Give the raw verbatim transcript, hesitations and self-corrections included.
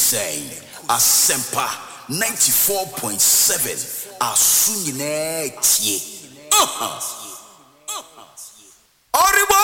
say Asempa ninety-four point seven Asunyine tie. Uh-huh. Oribo